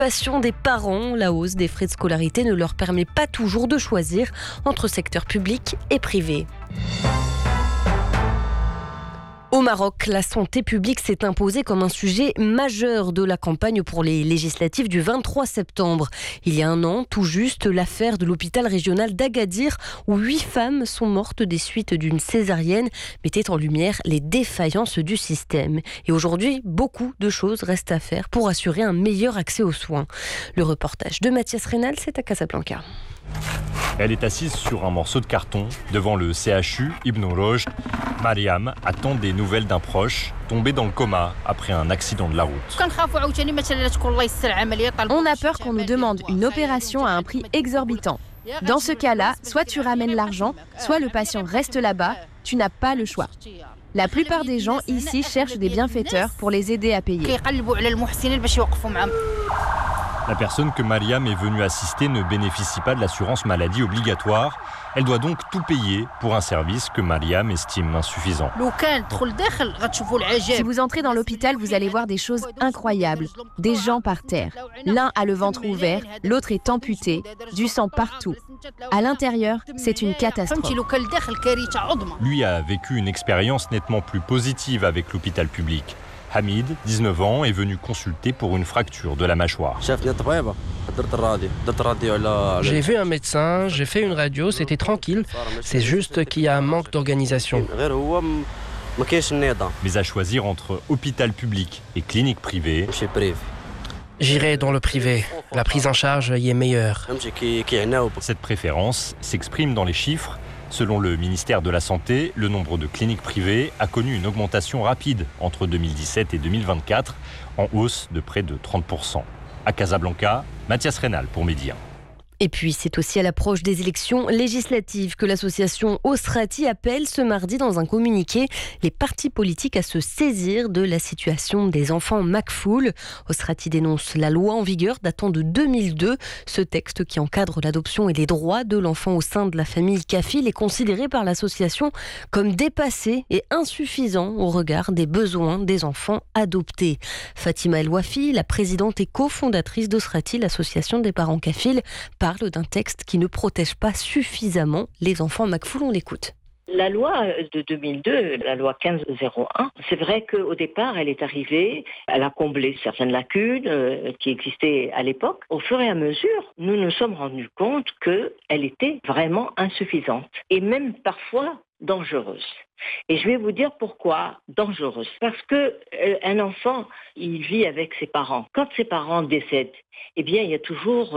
Passion des parents, la hausse des frais de scolarité ne leur permet pas toujours de choisir entre secteur public et privé. Au Maroc, la santé publique s'est imposée comme un sujet majeur de la campagne pour les législatives du 23 septembre. Il y a un an, tout juste, l'affaire de l'hôpital régional d'Agadir, où 8 femmes sont mortes des suites d'une césarienne, mettait en lumière les défaillances du système. Et aujourd'hui, beaucoup de choses restent à faire pour assurer un meilleur accès aux soins. Le reportage de Mathias Reynal, c'est à Casablanca. Elle est assise sur un morceau de carton devant le CHU Ibn Rushd. Mariam attend des nouvelles d'un proche tombé dans le coma après un accident de la route. On a peur qu'on nous demande une opération à un prix exorbitant. Dans ce cas-là, soit tu ramènes l'argent, soit le patient reste là-bas, tu n'as pas le choix. La plupart des gens ici cherchent des bienfaiteurs pour les aider à payer. La personne que Mariam est venue assister ne bénéficie pas de l'assurance maladie obligatoire. Elle doit donc tout payer pour un service que Mariam estime insuffisant. Si vous entrez dans l'hôpital, vous allez voir des choses incroyables. Des gens par terre. L'un a le ventre ouvert, l'autre est amputé, du sang partout. À l'intérieur, c'est une catastrophe. Lui a vécu une expérience nettement plus positive avec l'hôpital public. Hamid, 19 ans, est venu consulter pour une fracture de la mâchoire. J'ai vu un médecin, j'ai fait une radio, c'était tranquille. C'est juste qu'il y a un manque d'organisation. Mais à choisir entre hôpital public et clinique privée, J'irai dans le privé. La prise en charge y est meilleure. cette préférence s'exprime dans les chiffres. Selon le ministère de la Santé, le nombre de cliniques privées a connu une augmentation rapide entre 2017 et 2024, en hausse de près de 30%. À Casablanca, Mathias Reynal pour Média. Et puis, c'est aussi à l'approche des élections législatives que l'association Osrati appelle ce mardi dans un communiqué les partis politiques à se saisir de la situation des enfants Makfoul. Osrati dénonce la loi en vigueur datant de 2002. Ce texte qui encadre l'adoption et les droits de l'enfant au sein de la famille kafile est considéré par l'association comme dépassé et insuffisant au regard des besoins des enfants adoptés. Fatima El Wafi, la présidente et cofondatrice d'Osrati, l'association des parents kafiles, parle d'un texte qui ne protège pas suffisamment les enfants Makfoul. On l'écoute. La loi de 2002, la loi 1501, c'est vrai qu'au départ, elle est arrivée, elle a comblé certaines lacunes qui existaient à l'époque. Au fur et à mesure, nous nous sommes rendus compte qu'elle était vraiment insuffisante et même parfois dangereuse. Et je vais vous dire pourquoi dangereuse. Parce que un enfant, il vit avec ses parents. Quand ses parents décèdent, eh bien, il y a toujours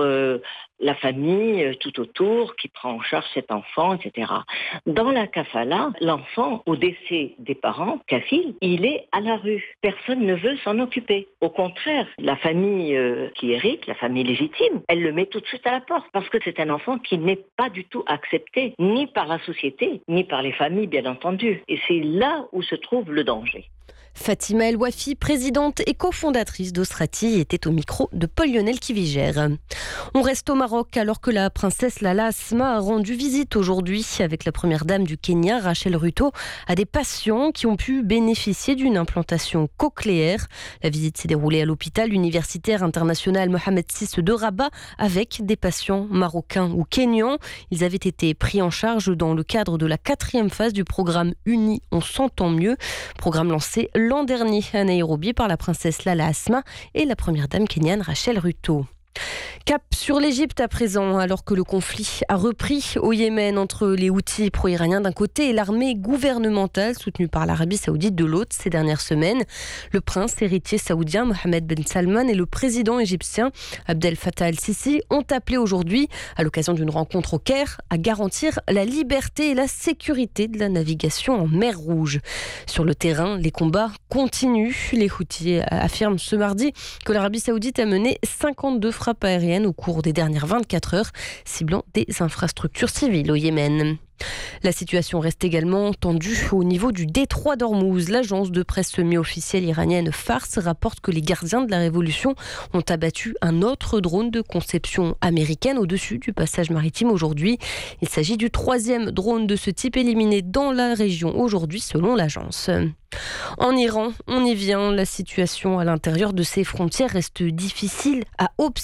la famille tout autour qui prend en charge cet enfant, etc. Dans la kafala, l'enfant, au décès des parents, kafil, il est à la rue. Personne ne veut s'en occuper. Au contraire, la famille qui hérite, la famille légitime, elle le met tout de suite à la porte parce que c'est un enfant qui n'est pas du tout accepté, ni par la société, ni par les familles, bien entendu. Et c'est là où se trouve le danger. Fatima El Wafi, présidente et cofondatrice d'Osrati, était au micro de Paul-Lionel Kivigère. On reste au Maroc alors que la princesse Lala Asma a rendu visite aujourd'hui avec la première dame du Kenya, Rachel Ruto, à des patients qui ont pu bénéficier d'une implantation cochléaire. La visite s'est déroulée à l'hôpital universitaire international Mohamed VI de Rabat avec des patients marocains ou kenyans. Ils avaient été pris en charge dans le cadre de la 4e phase du programme Uni, on s'entend mieux, programme lancé l'an dernier à Nairobi par la princesse Lala Asma et la première dame kenyane Rachel Ruto. Cap sur l'Égypte à présent, alors que le conflit a repris au Yémen entre les Houthis pro-iraniens d'un côté et l'armée gouvernementale soutenue par l'Arabie Saoudite de l'autre ces dernières semaines. Le prince héritier saoudien Mohamed Ben Salman et le président égyptien Abdel Fattah el-Sisi ont appelé aujourd'hui, à l'occasion d'une rencontre au Caire, à garantir la liberté et la sécurité de la navigation en mer Rouge. Sur le terrain, les combats continuent. Les Houthis affirment ce mardi que l'Arabie Saoudite a mené 52 frappes aériennes aérienne au cours des dernières 24 heures, ciblant des infrastructures civiles au Yémen. La situation reste également tendue au niveau du détroit d'Ormuz. L'agence de presse semi-officielle iranienne Fars rapporte que les gardiens de la révolution ont abattu un autre drone de conception américaine au-dessus du passage maritime aujourd'hui. Il s'agit du 3e drone de ce type éliminé dans la région aujourd'hui selon l'agence. En Iran, on y vient, la situation à l'intérieur de ses frontières reste difficile à observer.